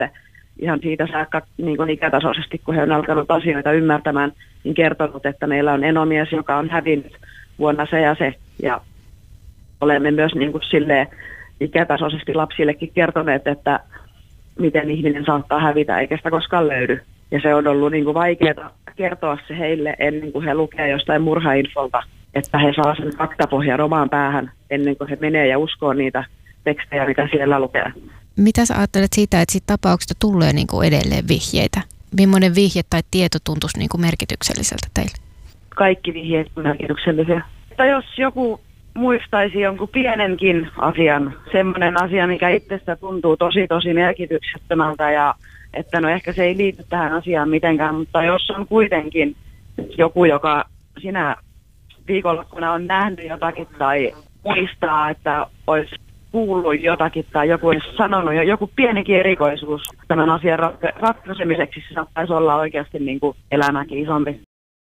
ihan siitä saakka niin kuin ikätasoisesti, kun he on alkanut asioita ymmärtämään, niin kertonut, että meillä on enomies, joka on hävinnyt vuonna se ja se. Ja olemme myös niin kuin silleen ikätasoisesti lapsillekin kertoneet, että miten ihminen saattaa hävitä eikä sitä koskaan löydy. Ja se on ollut niin kuin vaikeaa kertoa se heille ennen kuin he lukee jostain murhainfolta, että he saa sen faktapohjan omaan päähän ennen kuin he menee ja uskoo niitä tekstejä, mitä siellä lukee. Mitä sä ajattelet siitä, että siitä tapauksesta tulee niin kuin edelleen vihjeitä? Millainen vihje tai tieto tuntuisi niin kuin merkitykselliseltä teille? Kaikki vihjeet on merkityksellisiä. Että jos joku muistaisi jonkun pienenkin asian, semmoinen asia, mikä itsestä tuntuu tosi merkityksettömältä ja että no ehkä se ei liity tähän asiaan mitenkään, mutta jos on kuitenkin joku, joka sinä viikonloppuna on nähnyt jotakin tai muistaa, että olisi kuullut jotakin tai joku olisi sanonut joku pienikin erikoisuus tämän asian ratkaisemiseksi, se saattaisi olla oikeasti niin kuin elämäkin isompi.